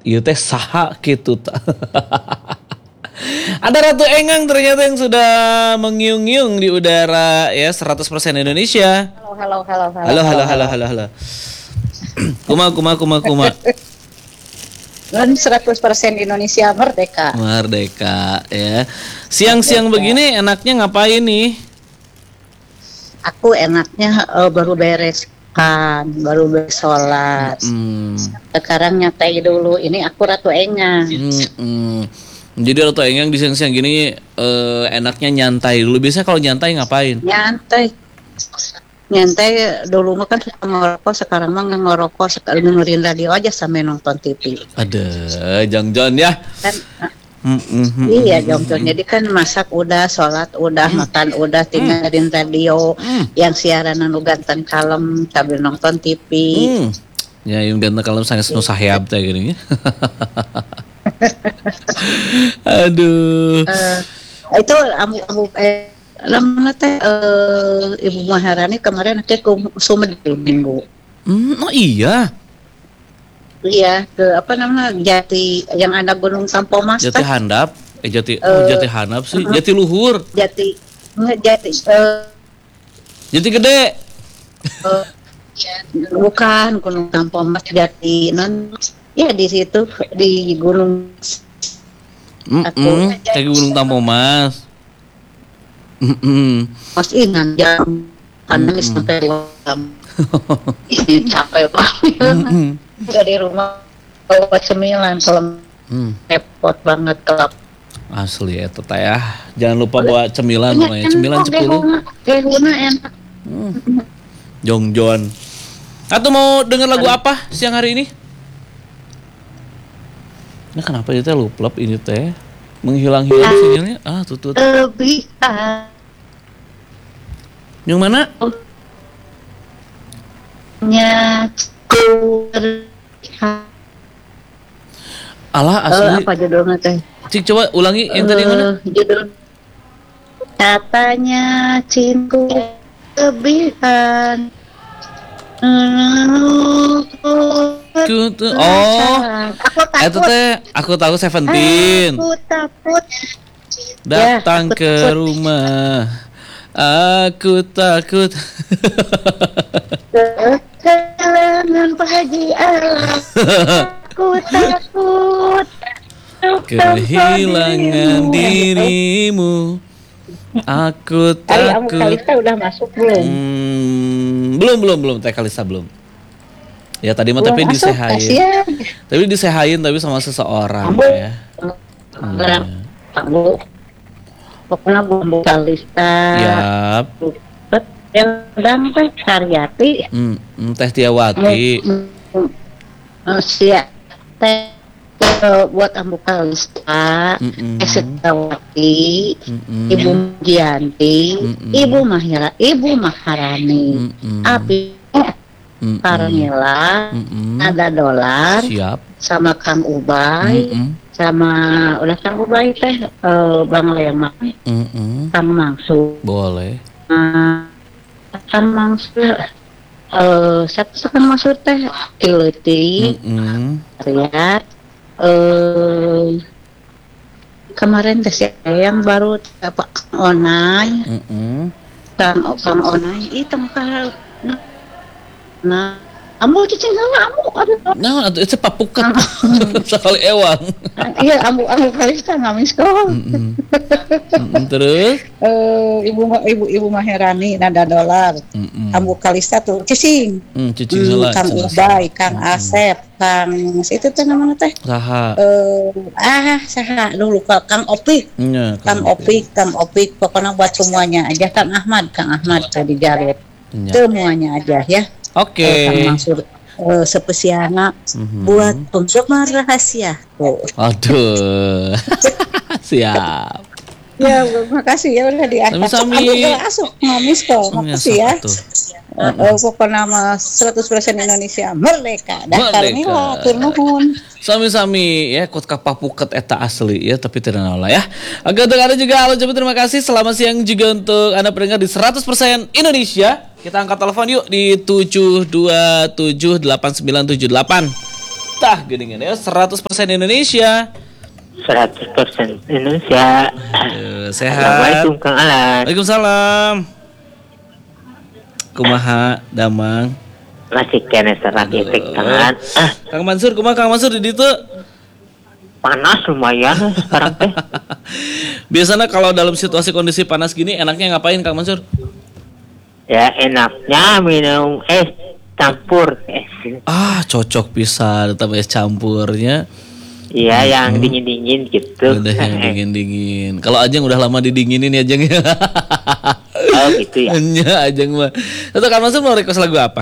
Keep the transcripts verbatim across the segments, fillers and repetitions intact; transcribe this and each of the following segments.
ieu teh saha kitu tah. Ada Ratu Engang ternyata yang sudah mengiung-ngiung di udara ya seratus persen Indonesia. Halo halo halo halo. Halo halo halo halo halo. Kuma kuma kuma kuma. Dan seratus persen Indonesia merdeka. Merdeka ya. Siang-siang begini enaknya ngapain nih? Aku enaknya uh, baru beres kan, baru beres sholat. Hmm. Sekarang nyatai dulu. Ini aku Ratu Engang. Hmm, hmm. Jadi Ratu Engang di siang-siang gini uh, enaknya nyantai dulu. Biasanya kalau nyantai ngapain? Nyantai. Nyantai dulu mah kan suka ngerokok, sekarang mah nggak ngerokok, sekarang dengerin radio aja sampai nonton T V. Ada jongjon ya. Kan, hmm, hmm, hmm, iya hmm, jongjon. hmm. Jadi kan masak udah, sholat udah, hmm. makan udah, tinggalin hmm. radio, hmm. yang siaran anu ganteng kalem sambil nonton T V. Hmm. Ya yang ganteng kalem sangat nu saheab teh geuning. Aduh. Uh, itu amu amu eh lamana teh uh, Ibu Maharani kemarin ke Sumedang minggu. Hmm, oh iya. Iya, ke apa namanya Jati yang ada Gunung Tampomas. Jati Handap, eh Jati, uh, oh Jati Handap sih, uh, Jati Luhur. Jati, Jati, uh, Jati Gede. Uh, bukan Gunung Tampomas, Jati non. Ya di situ di gunung. Mm -mm, kayak Gunung Tampomas. Mm -mm. Mas ingat jam panas mm -mm. sampai jam. Ini capek banget. Mm -mm. Dari rumah bawa cemilan kalau mm. repot banget kelap. Asli ya teh ya. Jangan lupa bawa cemilan pokoknya. Cemilan sepuluh. Gehuna enak. Mm. Jongjon. Atau mau denger lagu apa siang hari ini? Nah kenapa itu luplep ini teh menghilang-hilang sinyalnya? Ah tutut. Yang mana? Alah asli. Uh, apa judulnya teh? Cik coba ulangi yang uh, tadi mana? Judul katanya cinta kelebihan. Kutu. Oh, itu teh aku tahu Seventeen. Aku takut datang ya, ke takut. Rumah. Aku takut. Kehilangan bahagia. Aku takut kehilangan dirimu. Aku takut. Ari Kalista udah masuk belum? Hmm, belum belum belum Teh Kalista belum. Ya tadi mah tapi disehain. Tapi disehain tapi sama seseorang Ambu. Ya. Hmm. Ambu. Pokoknya Bu Kalista. Yap. Yang sedang teh Karyati. Hmm, Teh Tiawati. Oh, siap. Teh buat Ambu Kalista, Esitawati, Ibu Gianti, mm-mm. Ibu Mahira, Ibu Maharani, mm-mm. Api, mm-mm. Karmila, mm-mm. Ada Dolar, siap, sama Kang Ubay, mm-mm. sama udah Kang Ubay teh uh, Bang Lemang, mm-mm. Kang Mangsur, boleh, uh, Kang Mangsur. Uh, satu Kang Mangsur teh Kileti, lihat. Uh, kemarin tes yang baru apa Onai, mm-hmm. Kang Kang Onai itu muka, nah, ambu cicing sama ambu kan? Nah, itu papukat sekali ewang. Iya, ambu ambu Kalista ngamis kok. Terus? Uh, ibu ibu ibu Maharani Nada Dolar, mm-hmm. Ambu Kalista tuh cicing, mm, cicing mm, Kang Ubay, Kang mm-hmm. Asep. Kang itu teh namanya teh saha uh, ah saha dulu Kang Opik ya, Kang, Kang Opik Kang Opik pokoknya buat semuanya aja Kang Ahmad Kang Ahmad tadi Jared ya. Semuanya aja ya oke okay. uh, Kang Mansur uh, spesialnya mm-hmm. buat penggemar rahasia oh. Aduh siap ya makasih ya udah diangkat sami-sami asuk ngamis kok makasih ya Uh, uh, pokoknya nama seratus persen Indonesia merdeka daftar mila turnuhun sami-sami ya kot kapapuket eta asli ya tapi tidak nalah ya agak ada juga halo coba terima kasih selamat siang juga untuk Anda pendengar di seratus persen Indonesia kita angkat telepon yuk di tujuh dua tujuh delapan sembilan tujuh delapan Tah geuningan ya seratus persen Indonesia. seratus persen Indonesia. Aduh, sehat. Assalamualaikum Kang Alan. Waalaikumsalam. Kumaha Damang? Masih kena serat etik Kang Alan. Ah, Kang Mansur, kumaha Kang Mansur di ditu? panas lumayan sekarang teh. Biasanya kalau dalam situasi kondisi panas gini enaknya ngapain Kang Mansur? Ya enaknya minum es campur es. Ah, cocok pisan tetap es campurnya. Iya, yang dingin-dingin gitu. Udah yang dingin-dingin. Kalau Ajeng udah lama didinginin ya Ajeng ya. Oh gitu ya. Nya Ajeng mah. Itu Kang Mansur mau request lagu apa?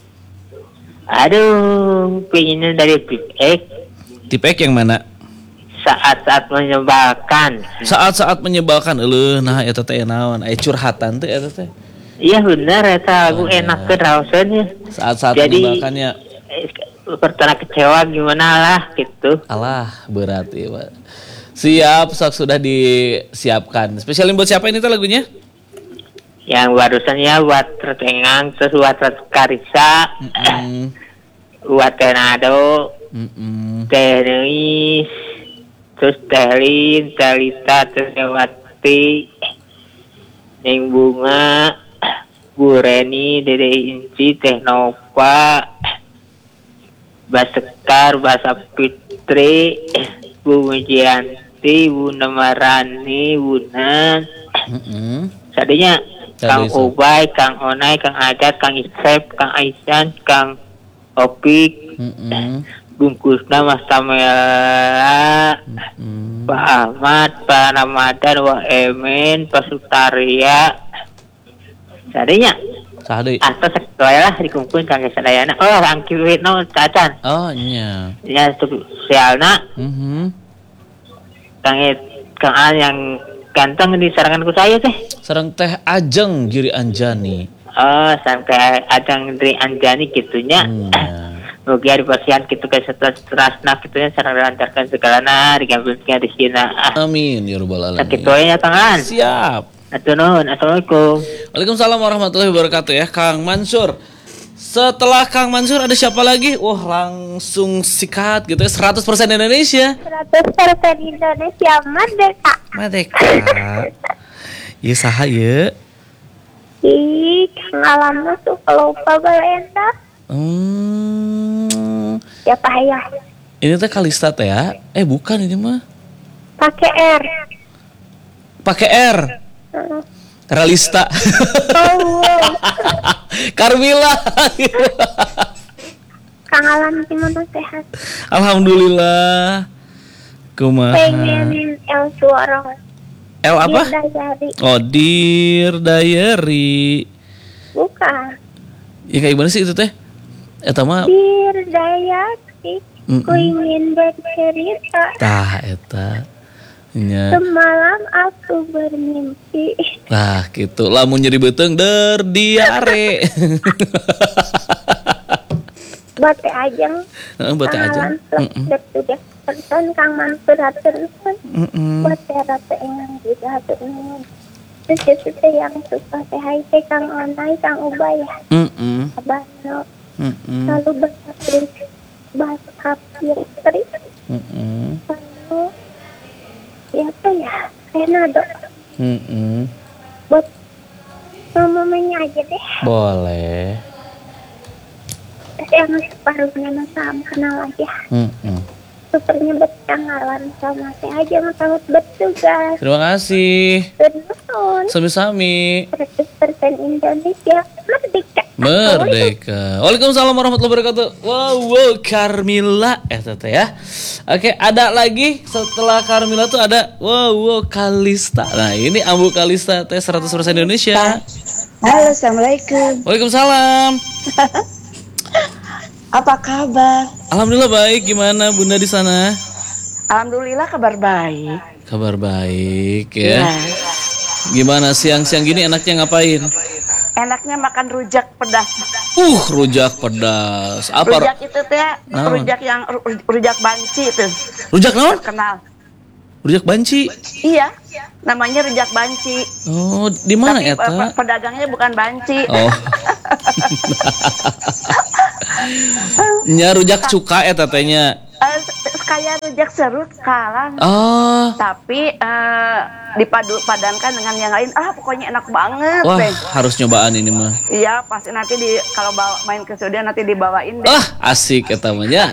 Aduh, pengennya dari Big X. Tipek yang mana? Saat-saat menyebalkan. Saat-saat menyebalkan eueuh nah eta teh naon? Aya curhatan teh eta teh. Iya benar, eta lagu Oh, enak ya. ke rausnya. Saat-saat Jadi, menyebalkannya eh, pertama kecewa gimana lah gitu. alah berat ya, Pak. Siap, sok sudah disiapkan. Spesialin buat siapa ini teh lagunya? Yang barusannya buat Retengang, terus buat Karisa, Mm-mm. buat Tenado, Mm-mm. Teh Neis, terus Telin, Telita, terus Dewati, Neng Bunga, Bu Reni, Dede Inci, Teh Nova, Basekar, Basa Fitri, Bu Mujianti, Bu Namarani, Bu Nan, Mm-mm. tadinya Kang Tadi, so. Ubay, Kang Onai, Kang Adat, Kang Isep, Kang Aisan, Kang Opik, Mm-mm. bungkusna Mas Tamela, Mm. Pak Ahmad, Pak Ramadan, Wah Emen, Pak Sutaria. Tadinya Saha deui? atas sekolah lah dikumpulin Kang Sadayana. Oh, Kang Kiwitno cacan. Oh nya. Ya spesialna Mhm. Kang It- Kang An yang ganteng di saranganku saya teh. Sareng teh Ajeng Giri Anjani. Oh, sampai Ajeng dari Anjani gitunya. Hmm, ya. Mugi hari pasian gitu ke setelah seterasna gitunya sareng dilancarkan segalana digambilnya di sini. Ah, Amin ya rabbal alamin. sakit wae ya Kang An. Siap. Atuh nuhun. Assalamualaikum. Waalaikumsalam warahmatullahi wabarakatuh ya Kang Mansur. Setelah Kang Mansur ada siapa lagi? Wah langsung sikat gitu ya seratus persen Indonesia. seratus persen Indonesia merdeka. Merdeka. Ieu saha ieu? Ih, Kang Alam tuh kalau lupa balenda. Hmm. Siapa ya? Ini teh Kalista teh ya? Eh bukan ini mah. Pakai R. Pakai R. Heeh. Realista. Oh, Carmila. Kang Alam gimana sehat? Alhamdulillah. Kumaha? Pengen El Suara. L apa? Dirdayari. Oh, Dear Diary. Bukan. Ya kayak gimana sih itu teh? Eta mah Dirdayari. Mm-mm. Ku ingin bercerita. tah eta. Nya. Semalam aku bermimpi. Nah, gitu. Lamun nyeri beuteung der diare. Bate ajeng. Heeh, bate Kang aja. Alam plus sudah persen Kang Mansur haturnuhun. Heeh. Buat rata yang juga haturnuhun. Terus itu yang suka teh hai teh Kang Onai, Kang Ubay, Heeh. Abano, Heeh. lalu bahasa bahasa Fitri, Heeh. lalu siapa ya? Renado. Heeh. Buat ngomongnya aja deh. Boleh. Terus yang separuhnya sama kenal aja. Heeh. Supernya bertanggalan sama teh aja sangat bertugas. Terima kasih. Bernuhun. Sami-sami. seratus persen Indonesia merdeka. Merdeka. Waalaikumsalam warahmatullahi wabarakatuh. Wow, wow, Carmila eh tete ya. Oke, ada lagi setelah Carmila tuh ada wow, wow, Kalista. Nah, ini Ambu Kalista teh seratus persen Indonesia. Halo, Assalamualaikum. Waalaikumsalam. Apa kabar? Alhamdulillah baik. Gimana Bunda di sana? Alhamdulillah kabar baik. Kabar baik ya. Ya. Gimana siang-siang gini enaknya ngapain? Enaknya makan rujak pedas. Uh, rujak pedas. Apa? Rujak itu teh, Naon? rujak yang ru- rujak banci itu. Rujak naon? Terkenal. Rujak banci. Iya, namanya rujak banci. Oh, di mana Tapi eta? pe- pedagangnya bukan banci. Oh. Nya rujak cuka eta teh nya. Eh, kayak rujak serut kalah. Oh. Tapi eh, dipadu padankan dengan yang lain. Ah, pokoknya enak banget. Wah, deh. harus nyobaan ini mah. Iya, pasti nanti di kalau bawa main ke Sudan nanti dibawain deh. Ah, asik eta mah nya.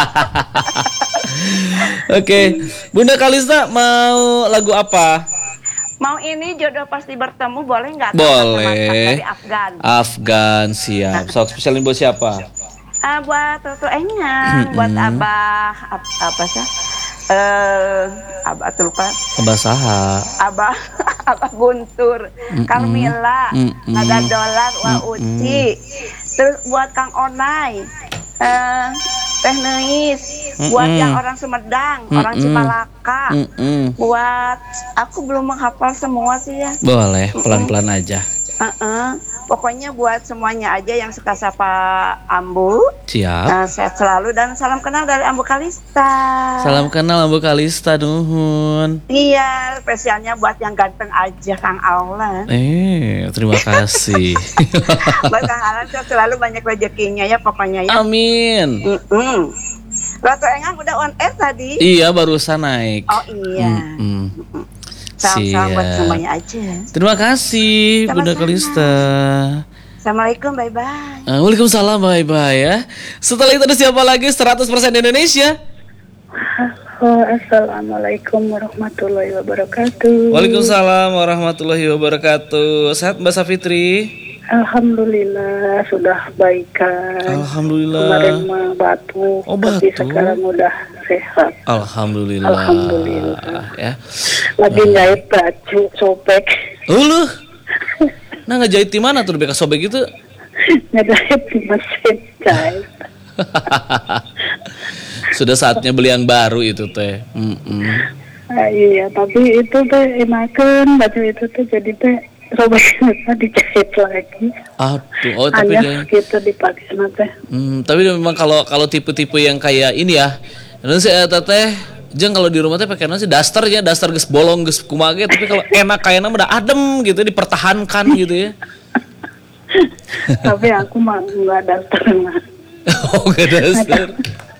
Oke, Bunda Kalista mau lagu apa? Mau ini jodoh pasti bertemu boleh nggak? Boleh. Dari Afgan. Afgan siap. Sok spesialin buat siapa? Ah, buat Tutu Enyang, buat Abah ap- apa sih? Eh, Abah tuh lupa. Abah saha? Abah Abah Guntur, Carmila, Mm-mm. Nada Dolar, Wa Uci. Terus buat Kang Onai, eh, Teh Neis, buat Mm-mm. yang orang Sumedang, orang Mm-mm. Cipalaka. Mm-mm. Buat aku belum menghafal semua sih ya. Boleh, pelan-pelan aja. Uh-uh. Pokoknya buat semuanya aja yang suka sapa Ambu. Siap. Nah, sehat selalu dan salam kenal dari Ambu Kalista. Salam kenal Ambu Kalista nuhun. Iya, spesialnya buat yang ganteng aja Kang Aulan. Eh, terima kasih. Buat Kang Aulan sehat selalu banyak rezekinya ya pokoknya ya. Amin. Mm-mm. Ratu Engang udah on air tadi. Iya, barusan naik. Oh iya. Mm-mm. Salam-salam buat Siap. semuanya aja. Terima kasih Bunda Sama-sama. Kalista. Assalamualaikum, bye-bye. Uh, Waalaikumsalam, bye-bye ya. Setelah itu ada siapa lagi? seratus persen Indonesia. Oh, assalamualaikum warahmatullahi wabarakatuh. Waalaikumsalam warahmatullahi wabarakatuh. Sehat Mbak Safitri? Alhamdulillah sudah baikan. Alhamdulillah. Kemarin mah batuk, Oh, tapi batuk. sekarang udah sehat. Alhamdulillah. Alhamdulillah. Ya. Lagi jahit baju sobek. Uluh. Nah, ngejahit di mana tuh bekas sobek gitu? Ngejahit di mesin jahit. Sudah saatnya beli yang baru itu teh. Mm-mm. Ah, iya, tapi itu teh enakan baju itu tuh jadi teh sobeknya dijahit lagi. Aduh, oh tapi Hanya deh. gitu dipakai nanti. Hmm, tapi memang kalau kalau tipe-tipe yang kayak ini ya. Dan saya teh jeng kalau di rumah teh pakai nasi daster ya, daster geus bolong geus kumage, tapi kalau enak kayaknya mah udah adem gitu dipertahankan gitu ya. Tapi aku mah nggak daftar mah. Oh, gak daster.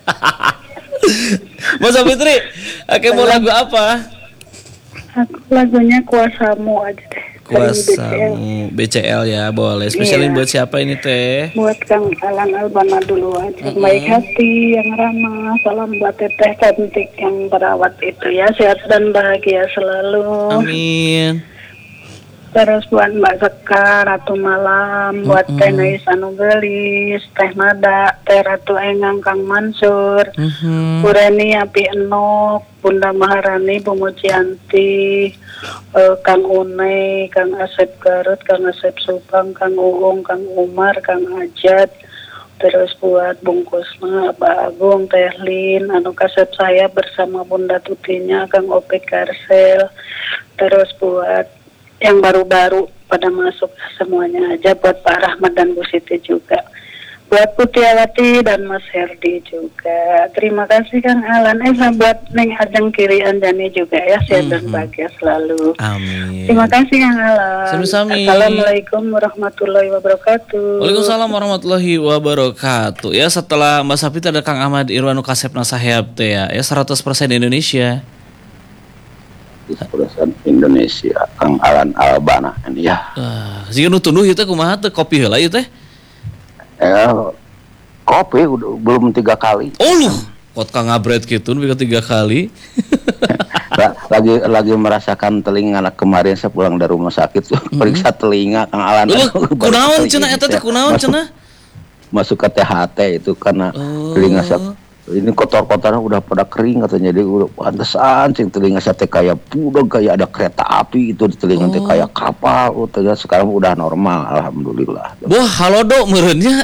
Mas Fitri, oke mau lagu apa? Aku lagunya Kuasamu aja deh. dari B C L. Kuasamu B C L ya, boleh. Spesialin Iya. buat siapa ini teh? Buat Kang Alan Albana dulu aja. Baik hati, yang ramah. Salam buat teteh cantik yang perawat itu ya. Sehat dan bahagia selalu. Amin. Terus buat Mbak Sekar, Ratu Malam, buat Teh Nais Anu Gelis, Teh Mada, Teh Ratu Engang, Kang Mansur, Mhm. Bu Reni, Api Enok, Bunda Maharani, Bu Mucianti, eh, Kang Une, Kang Asep Garut, Kang Asep Subang, Kang Uung, Kang Umar, Kang Ajat. Terus buat Bungkusma, Abah Agung, Teh Lin, anu kasep saya bersama Bunda Tutinya, Kang Opik Karsel. Terus buat yang baru-baru pada masuk semuanya aja, buat Pak Rahmat dan Bu Siti juga, buat Putiawati dan Mas Herdi juga. Terima kasih Kang Alan. Eh buat Neng Ajeng Kiri Anjani juga ya, sehat dan bahagia selalu. Amin. Terima kasih Kang Alan. Sami-sami. Assalamualaikum warahmatullahi wabarakatuh. Waalaikumsalam warahmatullahi wabarakatuh. Ya, setelah Mbak Sapit ada Kang Ahmad Irwanu Kasep Nasaheb teh ya. Ya seratus persen Indonesia. Perusahaan Indonesia Kang Alan Albana ini ya. Ah, jika nu tunduh ieu teh kumaha teh kopi heula ieu teh? Eh, kopi udah belum tiga kali. Oh lu, kot Kang ngabret kitu nu tiga kali. La- lagi lagi merasakan telinga anak kemarin saya pulang dari rumah sakit periksa telinga Kang Alan. Lu Aduh, kunaon baru cenah eta teh saya kunaon masuk- cenah? Masuk ke T H T itu karena Oh. telinga saya ini kotor-kotornya udah pada kering katanya, jadi udah pantesan cing telinga saya teh kayak pudeg kayak ada kereta api itu di telinga teh Oh. kayak kapal. Oh, ternyata sekarang udah normal alhamdulillah. Wah, halodo meureunnya.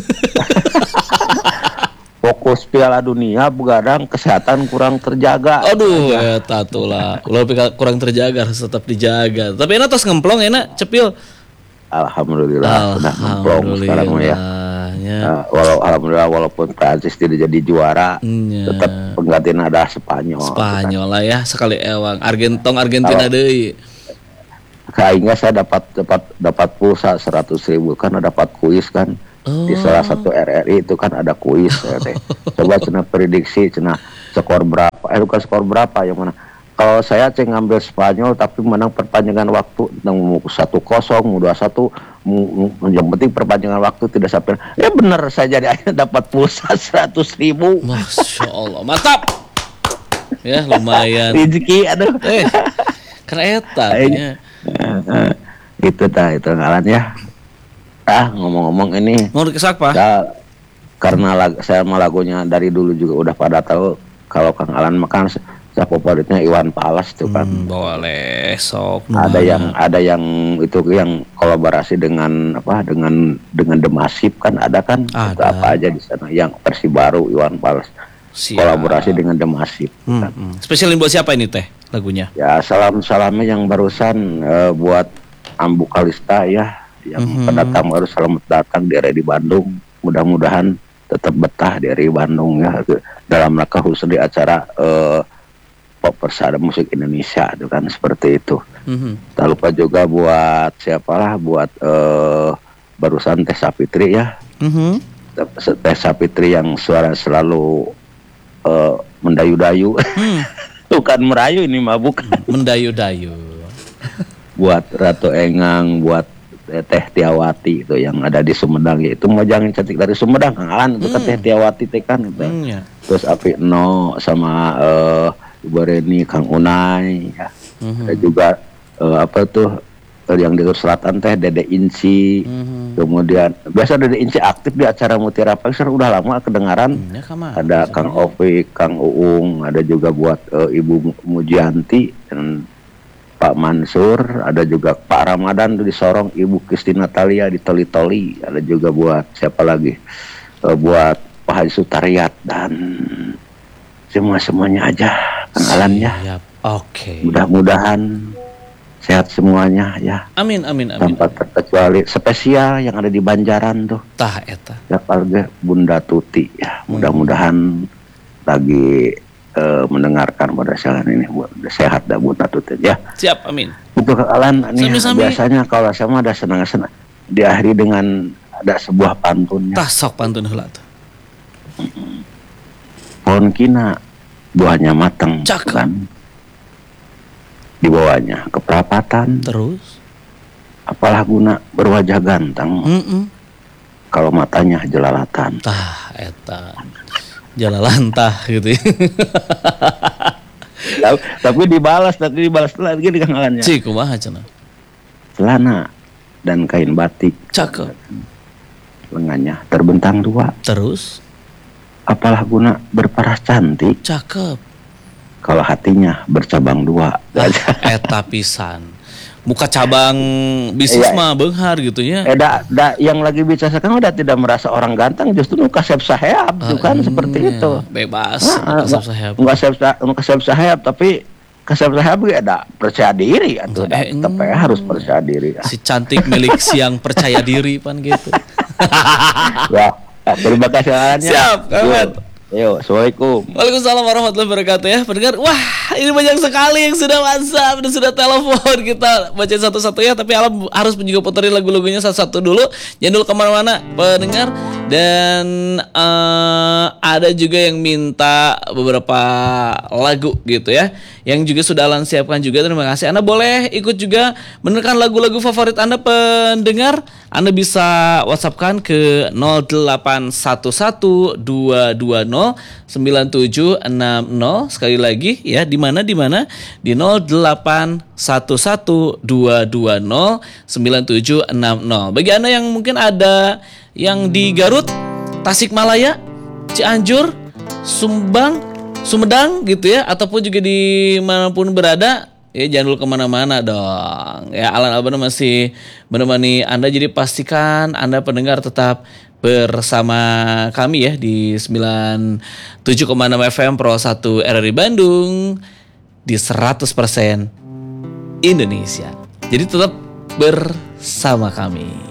Fokus Piala Dunia begadang kesehatan kurang terjaga. Aduh, eta tuh lah. Ulah pika- kurang terjaga harus tetap dijaga. Tapi enak tos ngemplong enak cepil. Alhamdulillah sudah ngemplong sekarang mah ya. Ya. Nah, walau alhamdulillah walaupun Prancis tidak jadi juara, Nya. tetap penggantian ada Spanyol. Spanyol lah ya sekali ewang. Argentong Argentina Kalau- deui. Kayaknya saya dapat dapat dapat pulsa seratus ribu karena dapat kuis kan. Di salah satu R R I itu kan ada kuis ya, teh. Coba cenah prediksi cenah skor berapa, eh bukan skor berapa yang mana. Kalau saya ceng ngambil Spanyol tapi menang perpanjangan waktu, mau satu kosong, mau dua satu, yang penting perpanjangan waktu tidak sampai. Ya benar, saya jadi akhirnya dapat pulsa seratus ribu. Masya Allah, mantap. Ya lumayan. Rezeki, aduh. Eh, kereta ya. Itu dah itu ngalan ya. Ah ngomong-ngomong ini. Mau dikesak Pak? Saya, karena lag, saya sama lagunya dari dulu juga udah pada tahu kalau Kang Alan makan. Saya favoritnya Iwan Fals itu kan. Hmm, boleh sok. Ada yang ada yang itu yang kolaborasi dengan apa dengan dengan The Massive kan ada kan. Ada. Itu apa aja di sana yang versi baru Iwan Fals. Siap. Kolaborasi dengan The Massive. Hmm, Kan. hmm. Spesialin buat siapa ini teh lagunya? Ya salam-salamnya yang barusan eh, buat Ambu Kalista ya yang Mhm. pendatang baru selamat datang dari di Bandung. Mudah-mudahan tetap betah dari Bandung ya dalam rangka khusus di acara eh, pop persada musik Indonesia itu kan seperti itu. Mhm. Tak lupa juga buat siapalah buat eh, barusan Teh Sapitri ya. Mhm. Teh Sapitri yang suara selalu eh, mendayu-dayu. Hmm. Bukan merayu ini mah bukan. Mendayu-dayu. Buat Ratu Engang, buat Teh Tiawati itu yang ada di Sumedang ya. Itu mau jangan cantik dari Sumedang Kang Alan itu kan Hmm. Teh Tiawati teh kan itu. Hmm, ya. Terus Api No sama eh, Ibu Reni, Kang Unai ya. Mhm. Ada juga eh, apa tuh eh, yang di selatan teh Dede Inci. Mhm. Kemudian biasa Dede Inci aktif di acara Mutiara Pekser udah lama kedengaran. Hmm, ya, Kama. Ada Kang Ovik, Kang Uung, ada juga buat eh, Ibu Mujianti dan Pak Mansur, ada juga Pak Ramadan di Sorong, Ibu Kristi Natalia di Toli-Toli, ada juga buat siapa lagi? Eh, buat Pak Haji Sutariat dan semua-semuanya aja Kang Alan ya. Siap. Oke. Mudah-mudahan sehat semuanya ya. Amin amin amin. Tanpa terkecuali spesial yang ada di Banjaran tuh. Tah eta. Ya keluarga Bunda Tuti ya. Mudah-mudahan lagi eh, mendengarkan pada saat ini buat sehat dah Bunda Tuti ya. Siap amin. Untuk Kang Alan ini Sami-sami. biasanya kalau saya mah ada senang-senang diakhiri dengan ada sebuah pantunnya. Tah sok pantun heula tuh. Pohon kina buahnya matang Cakep. kan. Di bawahnya keperapatan. Terus. Apalah guna berwajah ganteng Mm-mm. kalau matanya jelalatan. Tah eta. Jalalantah gitu ya. Tapi- Tapi dibalas, tapi dibalas lagi di Kang Alannya. Cik kumaha cenah. Celana dan kain batik Cakep. lengannya terbentang dua. Terus. Apalah guna berparas cantik Cakep. kalau hatinya bercabang dua. Eta pisan. Muka cabang bisnis Iya. mah beunghar gitu ya. Eh, da, da, yang lagi bicara kan udah tidak merasa orang ganteng, justru nu kasep saheab Ah, kan iya. seperti itu. Bebas. Nah, kasep sahab. Enggak kasep nu kasep saheab tapi kasep saheab ge ada percaya diri atuh da. Eh, Tapi harus percaya diri. Si cantik milik siang percaya diri pan gitu. Ya, ya, terima kasih Alannya. Siap, Kang Ahmad. Yuk, assalamualaikum. Waalaikumsalam warahmatullahi wabarakatuh ya pendengar. Wah ini banyak sekali yang sudah WhatsApp dan sudah telepon. Kita baca satu-satu ya. Tapi Alam harus juga puterin lagu-lagunya satu-satu dulu. Jangan dulu kemana-mana pendengar. Dan eh, ada juga yang minta beberapa lagu gitu ya. Yang juga sudah Alan siapkan juga. Terima kasih. Anda boleh ikut juga menekan lagu-lagu favorit Anda pendengar. Anda bisa WhatsAppkan ke nol delapan satu satu dua dua nol sembilan tujuh enam nol. Sekali lagi ya, di mana di mana di nol delapan satu satu dua dua nol sembilan tujuh enam nol. Bagi Anda yang mungkin ada yang di Garut, Tasikmalaya, Cianjur, Sumbang, Sumedang gitu ya, ataupun juga di manapun berada, ya jangan dulu kemana-mana dong. Ya Alan Albana masih menemani Anda, jadi pastikan Anda pendengar tetap bersama kami ya di sembilan puluh tujuh koma enam F M Pro satu R R I Bandung di seratus persen Indonesia. Jadi tetap bersama kami.